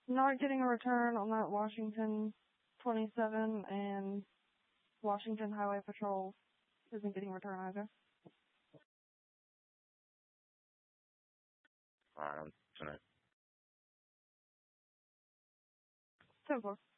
not getting a return on that Washington 27, and Washington Highway Patrol isn't getting a return either. Tonight. 10-4.